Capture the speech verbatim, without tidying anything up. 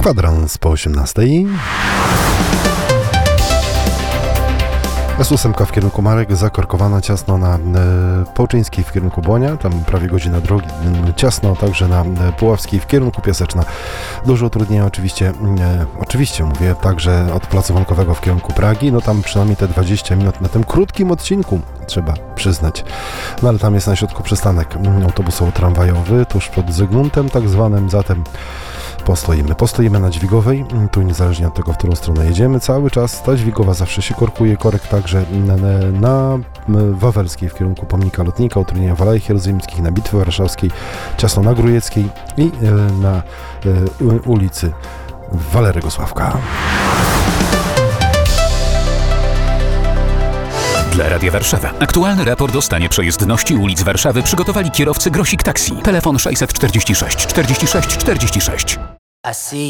Kwadrans po osiemnastej. S osiem w kierunku Marek, zakorkowana ciasno na e, Połczyńskiej w kierunku Błonia, tam prawie godzina drogi, e, ciasno także na e, Puławskiej w kierunku Piaseczna. Duże utrudnienia oczywiście, e, oczywiście mówię, także od placu Wankowego w kierunku Pragi, no tam przynajmniej te dwadzieścia minut na tym krótkim odcinku, trzeba przyznać. No ale tam jest na środku przystanek autobusowo-tramwajowy, tuż pod Zygmuntem tak zwanym, zatem Postoimy. Postoimy na Dźwigowej, tu niezależnie od tego, w którą stronę jedziemy, cały czas ta Dźwigowa zawsze się korkuje, korek także na, na Wawelskiej w kierunku Pomnika Lotnika, utrudnienia w Alejach Jerozolimskich, na Bitwy Warszawskiej, ciasno na Grujeckiej i na ulicy Walerego Sławka. Dla Radia Warszawa. Aktualny raport o stanie przejezdności ulic Warszawy przygotowali kierowcy Grosik Taxi. Telefon sześćset czterdzieści sześć czterdzieści sześć czterdzieści sześć.